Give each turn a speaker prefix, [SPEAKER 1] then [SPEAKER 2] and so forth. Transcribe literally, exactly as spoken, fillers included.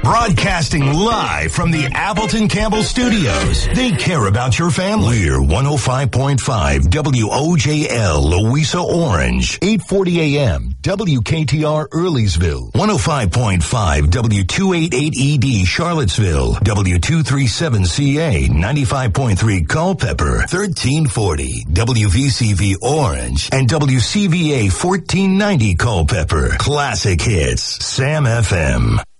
[SPEAKER 1] Broadcasting live from the Appleton Campbell Studios. They care about your family. We're one oh five point five W O J L Louisa Orange, eight forty A M W K T R Earleysville, one oh five point five W two eighty-eight E D Charlottesville, W two thirty-seven C A, ninety-five point three Culpeper, thirteen forty W V C V Orange, and W C V A fourteen ninety Culpeper. Classic hits, Sam F M.